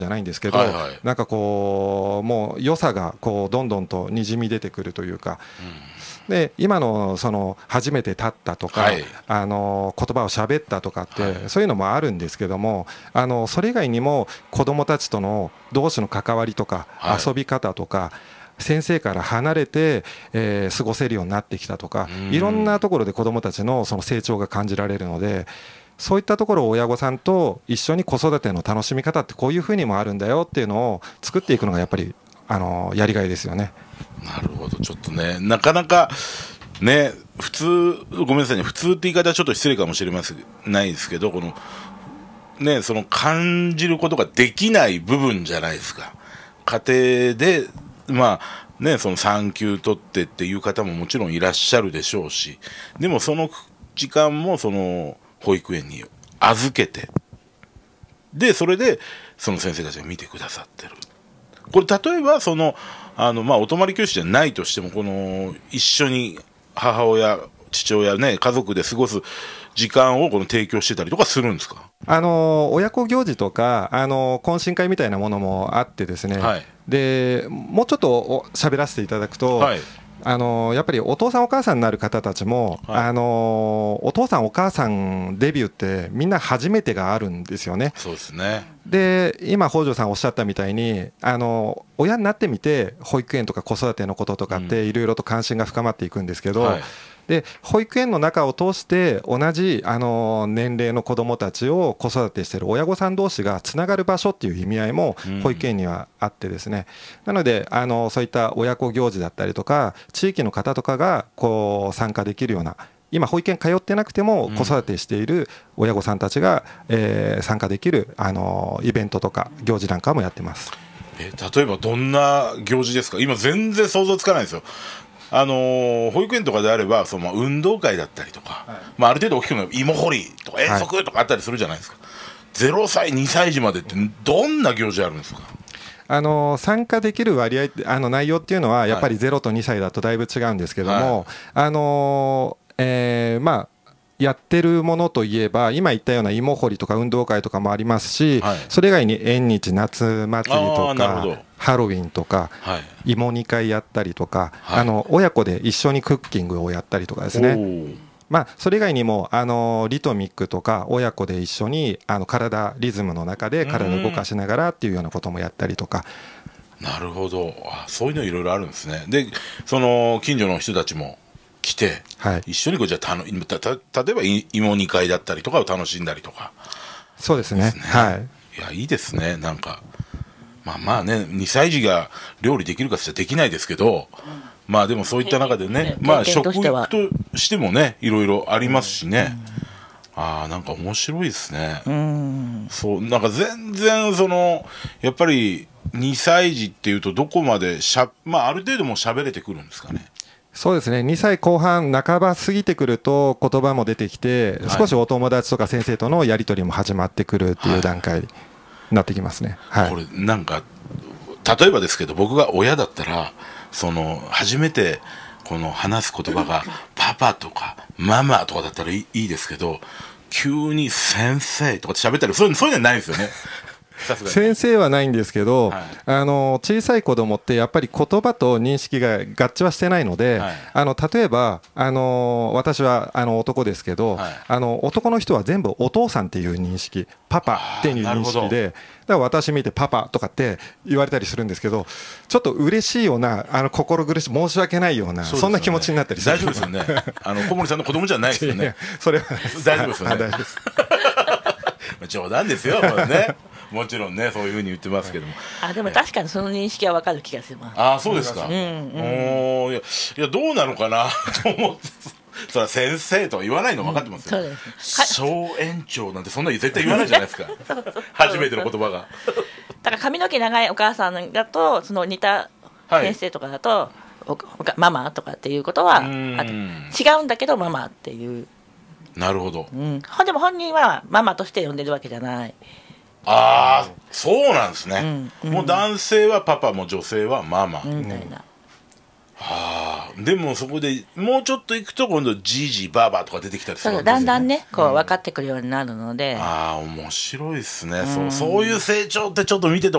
じゃないんですけど、なんかこうもう良さがこうどんどんとにじみ出てくるというか、で今のその初めて立ったとか、言葉を喋ったとかって、そういうのもあるんですけども、それ以外にも子どもたちとの同士の関わりとか、遊び方とか、先生から離れて、過ごせるようになってきたとか、いろんなところで子どもたちのその成長が感じられるので、そういったところを親御さんと一緒に子育ての楽しみ方ってこういうふうにもあるんだよっていうのを作っていくのがやっぱりやりがいですよね。 なるほど。ちょっとね、なかなかね、普通、ごめんなさいね、普通って言い方はちょっと失礼かもしれませんないですけど、このね、その感じることができない部分じゃないですか。家庭でまあね、その産休取ってっていう方ももちろんいらっしゃるでしょうし、でもその時間もその保育園に預けて、でそれでその先生たちが見てくださってる。これ例えばそのお泊まり教師じゃないとしても、この一緒に母親父親ね、家族で過ごす時間をこの提供してたりとかするんですか？ 親子行事とか懇親会みたいなものもあってですね、でもうちょっと喋らせていただくと、やっぱりお父さんお母さんになる方たちも、お父さんお母さんデビューってみんな初めてがあるんですよね。 そうですね。 で今北条さんおっしゃったみたいに親になってみて保育園とか子育てのこととかっていろいろと関心が深まっていくんですけど、で保育園の中を通して同じ年齢の子どもたちを子育てしている親御さん同士がつながる場所っていう意味合いも保育園にはあってですね、なのでそういった親子行事だったりとか地域の方とかがこう参加できるような、今保育園通ってなくても子育てしている親御さんたちが参加できるイベントとか行事なんかもやってます。 例えばどんな行事ですか？今全然想像つかないんですよ。保育園とかであればその運動会だったりとか、ある程度大きくなる芋掘りとか遠足とかあったりするじゃないですか。0歳2歳児までってどんな行事あるんですか？ 参加できる割合内容っていうのはやっぱり0と2歳だとだいぶ違うんですけども、やってるものといえば今言ったような芋掘りとか運動会とかもありますし、それ以外に縁日夏祭りとかハロウィンとか、芋煮会やったりとか、親子で一緒にクッキングをやったりとかですね。それ以外にもリトミックとか親子で一緒にリズムの中で体を動かしながらっていうようなこともやったりとか。 なるほど。そういうのいろいろあるんですね。でその近所の人たちも来て、一緒にじゃあ例えば芋煮会だったりとかを楽しんだりとか。 そうですね。 いやいいですね。なんかまあね、2歳児が料理できるかってできないですけど、でもそういった中でね、食育としてもねいろいろありますしね。なんか面白いですね。そうなんか全然やっぱり2歳児っていうとどこまである程度も喋れてくるんですかね。 そうですね、2歳後半半ば過ぎてくると言葉も出てきて、少しお友達とか先生とのやり取りも始まってくるっていう段階になってきますね。 これなんか例えばですけど、僕が親だったら初めてこの話す言葉がパパとかママとかだったらいいですけど、急に先生とかって喋ったりそういうのはないんですよね。 先生はないんですけど、小さい子供ってやっぱり言葉と認識が合致はしてないので、例えば私は男ですけど、男の人は全部お父さんっていう認識、パパっていう認識で、だから私見てパパとかって言われたりするんですけど、ちょっと嬉しいような心苦しい申し訳ないようなそんな気持ちになったりする。 大丈夫ですよね。小森さんの子供じゃないですよね。 それは大丈夫ですよね。大丈夫です。冗談ですよね。もちろんね、そういうふうに言ってますけども。 でも確かにその認識は分かる気がします。 そうですか。いやどうなのかなと思って。それは先生とは言わないの分かってますよ。小園長なんてそんな絶対言わないじゃないですか。初めての言葉が。 だから髪の毛長いお母さんだとその似た先生とかだと、ママとかっていうことは違うんだけどママっていう。 なるほど。 でも本人はママとして呼んでるわけじゃない。 そうなんですね。もう男性はパパも女性はママみたいな。 でもそこでもうちょっと行くと今度じいじばあばとか出てきたりするわけですよね。だんだんねこう分かってくるようになるので、 ああ面白いですね、そういう成長ってちょっと見てて